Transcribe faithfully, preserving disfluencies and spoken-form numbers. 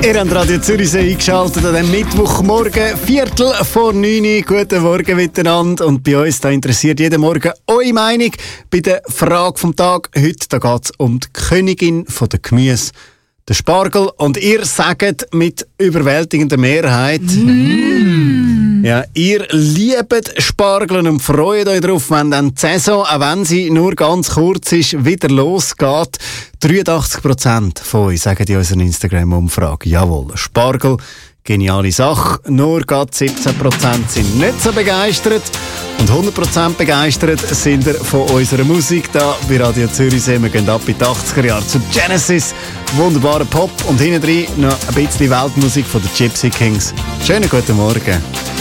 Ihr habt Radio Zürichsee eingeschaltet an diesem Mittwochmorgen, Viertel vor neun. Guten Morgen miteinander. Und bei uns da interessiert jeden Morgen eure Meinung bei der Frage vom Tag. Heute geht es um die Königin der Gemüse, den Spargel. Und ihr sagt mit überwältigender Mehrheit, mm. ja, ihr liebt Spargel und freut euch darauf, wenn dann die Saison, auch wenn sie nur ganz kurz ist, wieder losgeht. dreiundachtzig Prozent von euch sagen in unserer Instagram-Umfrage, jawohl, Spargel, geniale Sache. Nur gerade siebzehn Prozent sind nicht so begeistert. Und hundert Prozent begeistert sind wir von unserer Musik da bei Radio Zürichsee. Wir gehen ab in die achtziger Jahre zu Genesis. Wunderbarer Pop. Und hinten drin noch ein bisschen Weltmusik von den Gypsy Kings. Schönen guten Morgen.